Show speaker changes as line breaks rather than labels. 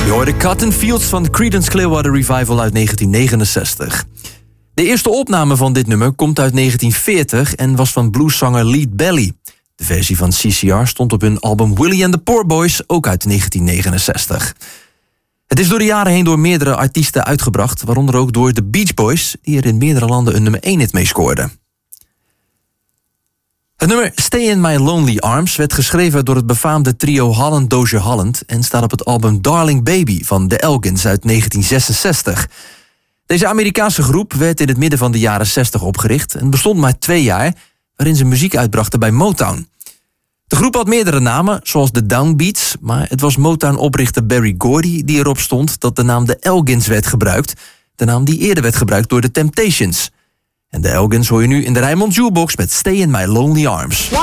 Je hoorde Cotton Fields van Creedence Clearwater Revival uit 1969. De eerste opname van dit nummer komt uit 1940 en was van blueszanger Lead Belly. De versie van CCR stond op hun album Willie and the Poor Boys, ook uit 1969. Het is door de jaren heen door meerdere artiesten uitgebracht, waaronder ook door de Beach Boys, die er in meerdere landen een nummer 1 hit mee scoorden. Het nummer Stay in My Lonely Arms werd geschreven door het befaamde trio Holland Dozier Holland en staat op het album Darling Baby van The Elgins uit 1966. Deze Amerikaanse groep werd in het midden van de jaren 60 opgericht en bestond maar 2 jaar, waarin ze muziek uitbrachten bij Motown. De groep had meerdere namen, zoals de Downbeats, maar het was Motown-oprichter Berry Gordy die erop stond dat de naam The Elgins werd gebruikt, de naam die eerder werd gebruikt door de Temptations. En de Elgins hoor je nu in de Rijnmond Jukebox met Stay in My Lonely Arms.